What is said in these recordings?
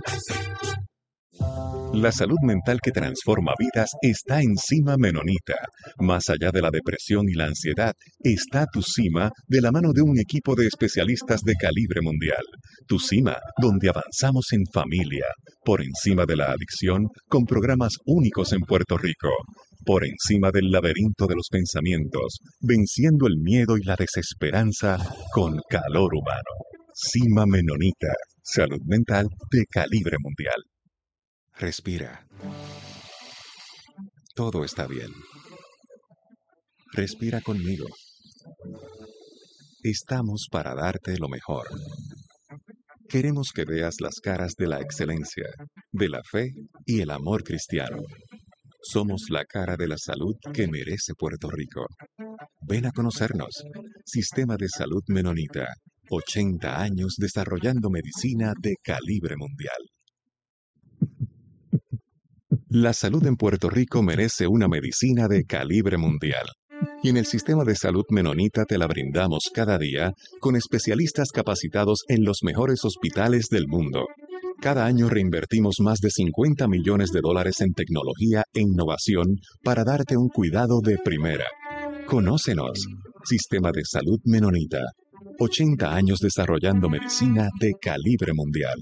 La salud mental que transforma vidas está en Cima Menonita. Más allá de la depresión y la ansiedad, está Tu Cima de la mano de un equipo de especialistas de calibre mundial. Tu Cima, donde avanzamos en familia, por encima de la adicción, con programas únicos en Puerto Rico. Por encima del laberinto de los pensamientos, venciendo el miedo y la desesperanza con calor humano. Cima Menonita, salud mental de calibre mundial. Respira. Todo está bien. Respira conmigo. Estamos para darte lo mejor. Queremos que veas las caras de la excelencia, de la fe y el amor cristiano. Somos la cara de la salud que merece Puerto Rico. Ven a conocernos. Sistema de Salud Menonita. 80 años desarrollando medicina de calibre mundial. La salud en Puerto Rico merece una medicina de calibre mundial. Y en el sistema de salud menonita te la brindamos cada día con especialistas capacitados en los mejores hospitales del mundo. Cada año reinvertimos más de $50 millones en tecnología e innovación para darte un cuidado de primera. Conócenos. Sistema de Salud Menonita. 80 años desarrollando medicina de calibre mundial.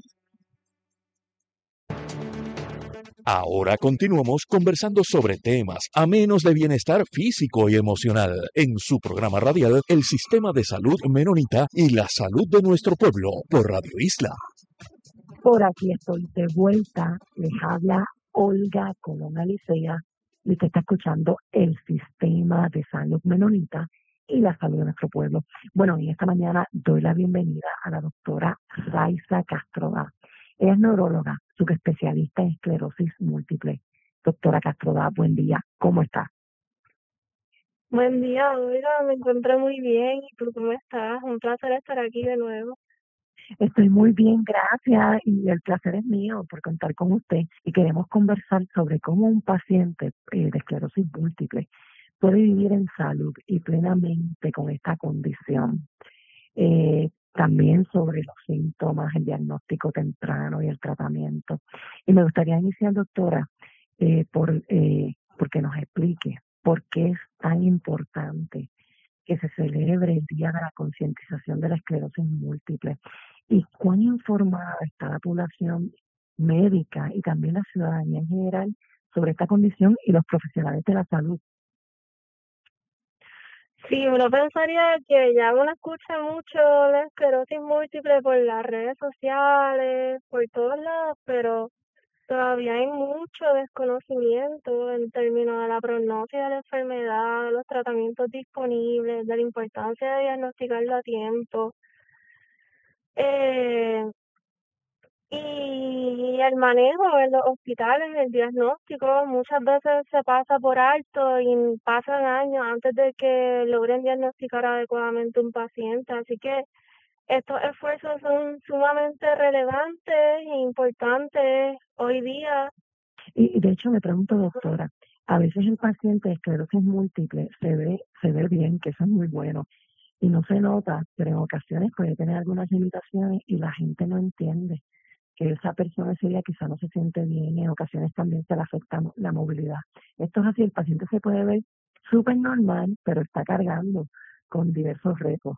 Ahora continuamos conversando sobre temas amenos de bienestar físico y emocional en su programa radial El Sistema de Salud Menonita y la Salud de Nuestro Pueblo por Radio Isla. Por aquí estoy de vuelta. Les habla Olga Colón Alicea y usted está escuchando El Sistema de Salud Menonita y la Salud de Nuestro Pueblo. Bueno, y esta mañana doy la bienvenida a la doctora Raiza Castroda. Ella es neuróloga, subespecialista en esclerosis múltiple. Doctora Castroda, buen día. ¿Cómo está? Buen día, Olga. Me encuentro muy bien. ¿Y tú cómo estás? Un placer estar aquí de nuevo. Estoy muy bien, gracias. Y el placer es mío por contar con usted. Y queremos conversar sobre cómo un paciente de esclerosis múltiple puede vivir en salud y plenamente con esta condición. También sobre los síntomas, el diagnóstico temprano y el tratamiento. Y me gustaría iniciar, doctora, porque nos explique por qué es tan importante que se celebre el Día de la Concientización de la Esclerosis Múltiple y cuán informada está la población médica y también la ciudadanía en general sobre esta condición y los profesionales de la salud. Sí, uno pensaría que ya uno escucha mucho la esclerosis múltiple por las redes sociales, por todos lados, pero todavía hay mucho desconocimiento en términos de la prognosis de la enfermedad, de los tratamientos disponibles, de la importancia de diagnosticarlo a tiempo. Y el manejo en los hospitales, el diagnóstico, muchas veces se pasa por alto y pasan años antes de que logren diagnosticar adecuadamente un paciente. Así que estos esfuerzos son sumamente relevantes e importantes hoy día. Y de hecho me pregunto, doctora, a veces el paciente de esclerosis múltiple se ve bien, que eso es muy bueno, y no se nota, pero en ocasiones puede tener algunas limitaciones y la gente no entiende que esa persona ese día quizá no se siente bien, en ocasiones también se le afecta la movilidad. Esto es así, el paciente se puede ver súper normal, pero está cargando con diversos retos.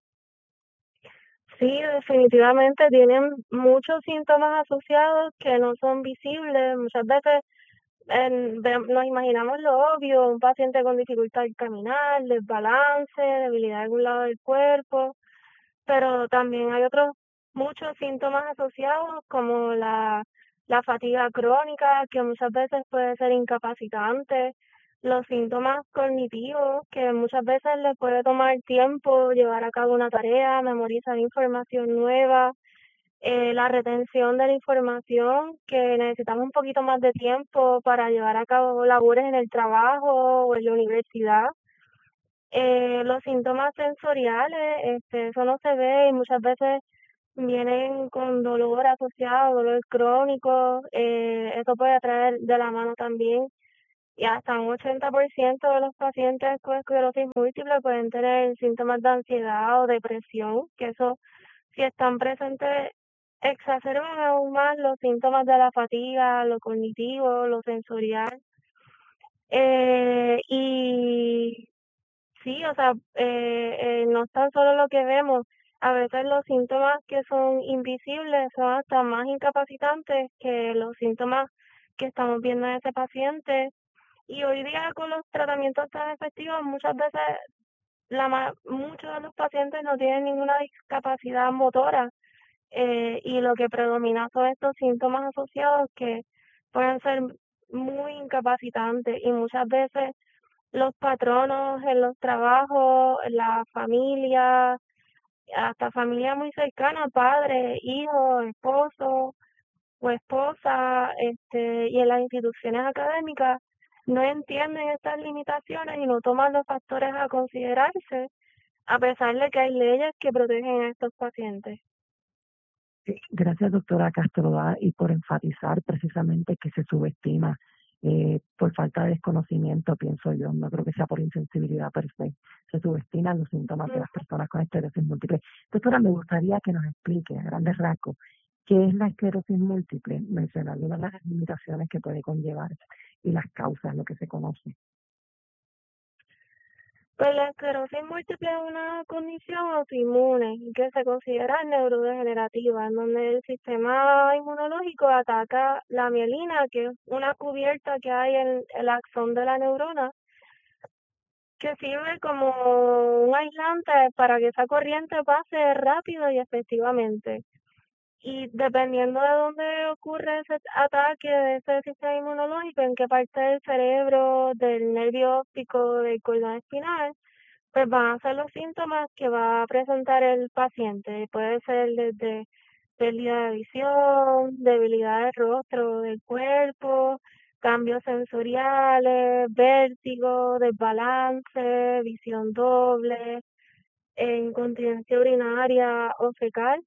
Sí, definitivamente tienen muchos síntomas asociados que no son visibles. Muchas veces nos imaginamos lo obvio, un paciente con dificultad al caminar, desbalance, debilidad en algún lado del cuerpo, pero también hay otros muchos síntomas asociados como la fatiga crónica, que muchas veces puede ser incapacitante, los síntomas cognitivos, que muchas veces les puede tomar tiempo llevar a cabo una tarea, memorizar información nueva, la retención de la información, que necesitamos un poquito más de tiempo para llevar a cabo labores en el trabajo o en la universidad. Los síntomas sensoriales, eso no se ve y muchas veces vienen con dolor asociado, dolor crónico, eso puede traer de la mano también. Y hasta un 80% de los pacientes con esclerosis múltiple pueden tener síntomas de ansiedad o depresión, que eso, si están presentes exacerban aún más los síntomas de la fatiga, lo cognitivo, lo sensorial. Y sí, o sea, no es tan solo lo que vemos, a veces los síntomas que son invisibles son hasta más incapacitantes que los síntomas que estamos viendo en ese paciente. Y hoy día con los tratamientos tan efectivos, muchas veces muchos de los pacientes no tienen ninguna discapacidad motora, y lo que predomina son estos síntomas asociados que pueden ser muy incapacitantes y muchas veces los patronos en los trabajos, la familia, hasta familia muy cercana, padre, hijo, esposo o esposa, y en las instituciones académicas no entienden estas limitaciones y no toman los factores a considerarse, a pesar de que hay leyes que protegen a estos pacientes. Gracias, doctora Castrodá, y por enfatizar precisamente que se subestima por falta de desconocimiento, pienso yo, no creo que sea por insensibilidad per se subestiman los síntomas de las personas con esclerosis múltiple. Doctora, me gustaría que nos explique a grandes rasgos qué es la esclerosis múltiple, mencionar algunas de las limitaciones que puede conllevar y las causas, lo que se conoce. Pues la esclerosis múltiple es una condición autoinmune que se considera neurodegenerativa, en donde el sistema inmunológico ataca la mielina, que es una cubierta que hay en el axón de la neurona, que sirve como un aislante para que esa corriente pase rápido y efectivamente. Y dependiendo de dónde ocurre ese ataque de ese sistema inmunológico, en qué parte del cerebro, del nervio óptico, del cordón espinal, pues van a ser los síntomas que va a presentar el paciente. Puede ser desde pérdida de visión, debilidad del rostro, del cuerpo, cambios sensoriales, vértigo, desbalance, visión doble, incontinencia urinaria o fecal.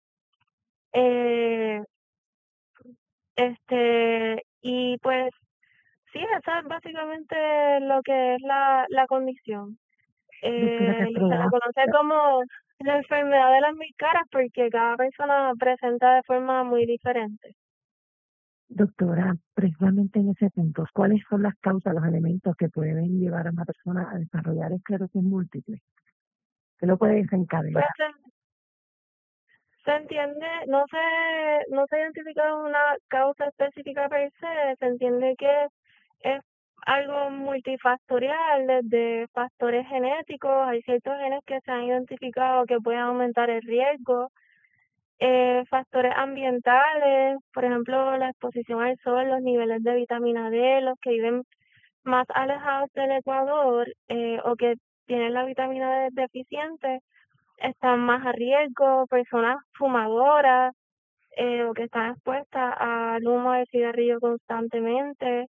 Y pues sí, esa es básicamente lo que es la condición. Doctora Se le Castrodá, conoce como la enfermedad de las mil caras porque cada persona presenta de forma muy diferente. doctora, precisamente en ese punto, ¿cuáles son las causas, los elementos que pueden llevar a una persona a desarrollar esclerosis múltiple? ¿Qué lo puede desencadenar? Pues se entiende, no se identifica una causa específica per se entiende que es algo multifactorial, desde factores genéticos, hay ciertos genes que se han identificado que pueden aumentar el riesgo, factores ambientales, por ejemplo, la exposición al sol, los niveles de vitamina D, los que viven más alejados del Ecuador, o que tienen la vitamina D deficiente, están más a riesgo, personas fumadoras, o que están expuestas al humo del cigarrillo constantemente,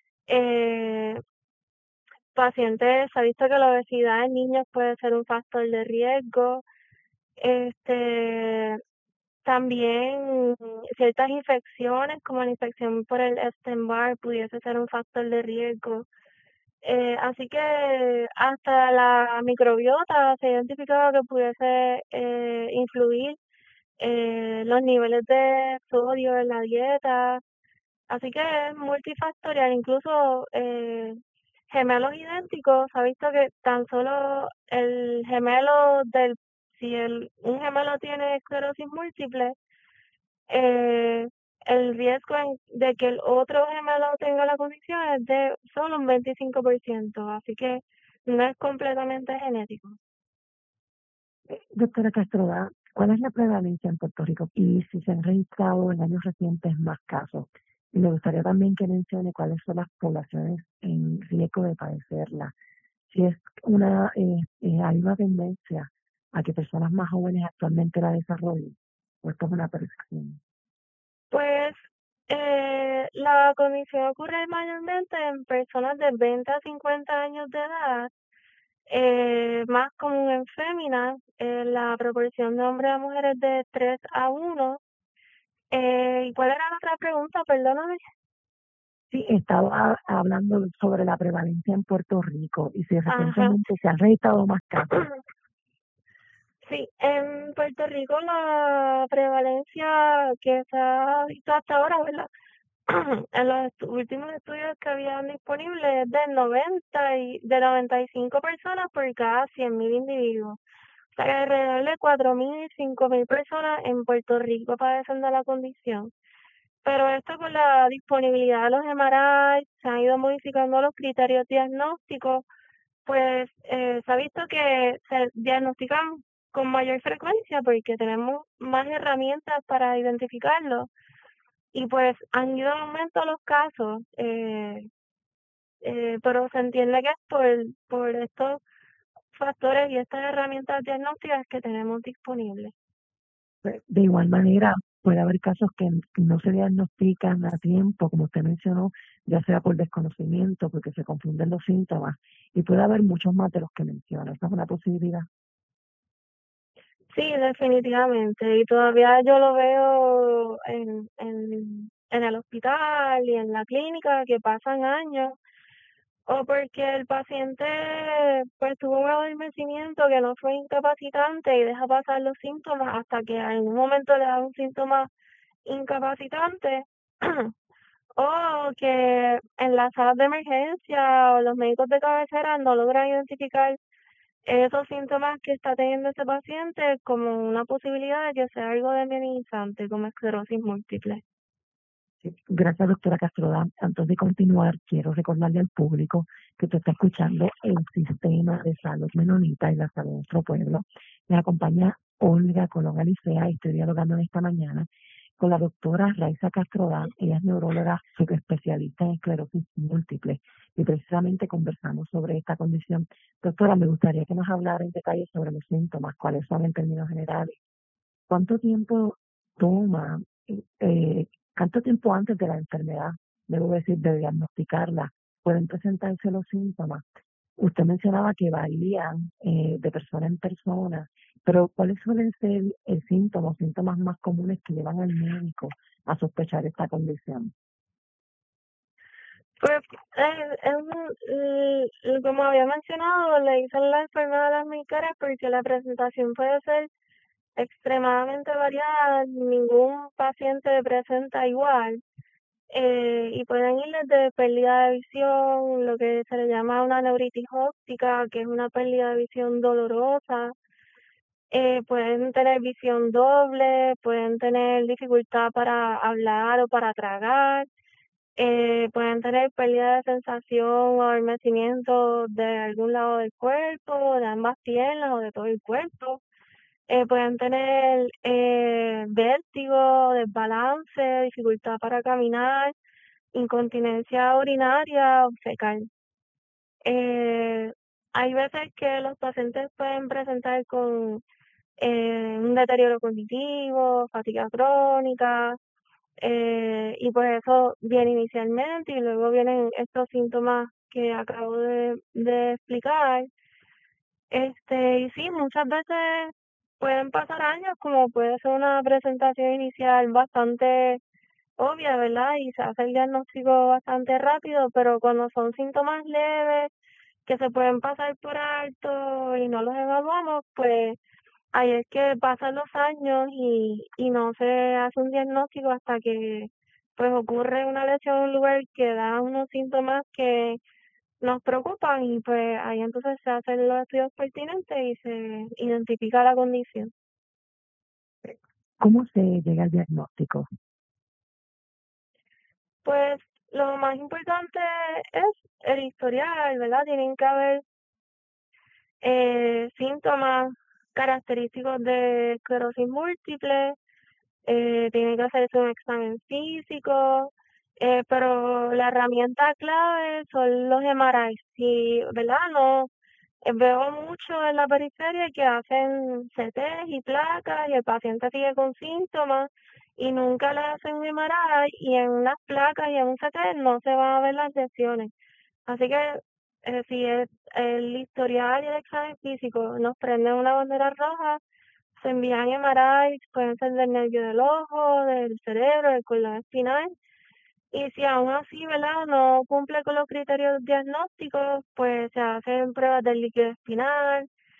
pacientes, se ha visto que la obesidad en niños puede ser un factor de riesgo, también ciertas infecciones como la infección por el Epstein-Barr pudiese ser un factor de riesgo. Así que hasta la microbiota se ha identificado que pudiese influir los niveles de sodio en la dieta. Así que es multifactorial, incluso gemelos idénticos, se ha visto que tan solo el gemelo un gemelo tiene esclerosis múltiple, eh, el riesgo de que el otro gemelo tenga la condición es de solo un 25%, así que no es completamente genético. Doctora Castrodá, ¿cuál es la prevalencia en Puerto Rico? Y si se han registrado en años recientes más casos. Y me gustaría también que mencione cuáles son las poblaciones en riesgo de padecerla. Si es hay una tendencia a que personas más jóvenes actualmente la desarrollen, o esto es una percepción. Pues la condición ocurre mayormente en personas de 20 a 50 años de edad, más común en féminas, la proporción de hombres a mujeres de 3 a 1. ¿Y cuál era la otra pregunta? Perdóname. Sí, estaba hablando sobre la prevalencia en Puerto Rico y si Ajá. recientemente se han registrado más casos. Sí, en Puerto Rico la prevalencia que se ha visto hasta ahora, ¿verdad? En los últimos estudios que habían disponibles es de 95 personas por cada 100.000 individuos. O sea que alrededor de 4.000, 5.000 personas en Puerto Rico padecen de la condición. Pero esto con la disponibilidad de los MRI, se han ido modificando los criterios diagnósticos, pues se ha visto que se diagnostican con mayor frecuencia porque tenemos más herramientas para identificarlo y pues han ido en aumento los casos, pero se entiende que es por estos factores y estas herramientas diagnósticas que tenemos disponibles. Pues, de igual manera, puede haber casos que no se diagnostican a tiempo, como usted mencionó, ya sea por desconocimiento, porque se confunden los síntomas, y puede haber muchos más de los que menciona. Esa es una posibilidad. Sí, definitivamente. Y todavía yo lo veo en el hospital y en la clínica que pasan años o porque el paciente pues tuvo un adormecimiento que no fue incapacitante y deja pasar los síntomas hasta que en algún momento le da un síntoma incapacitante o que en las salas de emergencia o los médicos de cabecera no logran identificar esos síntomas que está teniendo ese paciente como una posibilidad de que sea algo desmielinizante como esclerosis múltiple. Sí. Gracias, doctora Castrodán. Antes de continuar, quiero recordarle al público que usted está escuchando el Sistema de Salud Menonita y la Salud de nuestro pueblo. Me acompaña Olga Colón Alicea y estoy dialogando en esta mañana con la doctora Raiza Castrodán. Ella es neuróloga subespecialista en esclerosis múltiple y precisamente conversamos sobre esta condición. Doctora, me gustaría que nos hablara en detalle sobre los síntomas, cuáles son en términos generales. ¿Cuánto tiempo toma? eh, ¿Cuánto tiempo antes de la enfermedad, debo decir, de diagnosticarla, pueden presentarse los síntomas? Usted mencionaba que varían de persona en persona, pero ¿cuáles suelen ser síntomas más comunes que llevan al médico a sospechar esta condición? Pues, como había mencionado, le dicen la enfermedad de las mil caras porque la presentación puede ser extremadamente variada, ningún paciente presenta igual. Y pueden ir desde pérdida de visión, lo que se le llama una neuritis óptica, que es una pérdida de visión dolorosa. Pueden tener visión doble, pueden tener dificultad para hablar o para tragar, pueden tener pérdida de sensación o adormecimiento de algún lado del cuerpo, de ambas piernas o de todo el cuerpo. Pueden tener vértigo, desbalance, dificultad para caminar, incontinencia urinaria o fecal. Hay veces que los pacientes pueden presentar con un deterioro cognitivo, fatiga crónica, y pues eso viene inicialmente y luego vienen estos síntomas que acabo de explicar. Y sí, muchas veces pueden pasar años, como puede ser una presentación inicial bastante obvia, ¿verdad? Y se hace el diagnóstico bastante rápido, pero cuando son síntomas leves que se pueden pasar por alto y no los evaluamos, pues ahí es que pasan los años y no se hace un diagnóstico hasta que pues ocurre una lesión en un lugar que da unos síntomas que nos preocupan y pues ahí entonces se hacen los estudios pertinentes y se identifica la condición. ¿Cómo se llega al diagnóstico? Pues lo más importante es el historial, ¿verdad? Tienen que haber síntomas característicos de esclerosis múltiple, tiene que hacerse un examen físico, pero la herramienta clave son los MRI. Sí, ¿verdad? No, veo mucho en la periferia que hacen CTs y placas y el paciente sigue con síntomas y nunca le hacen un MRI y en unas placas y en un CT no se van a ver las lesiones. Así que si el historial y el examen físico nos prenden una bandera roja, se envían MRI, pueden ser del nervio del ojo, del cerebro, del cordón espinal. Y si aún así, ¿verdad?, no cumple con los criterios diagnósticos, pues se hacen pruebas del líquido espinal,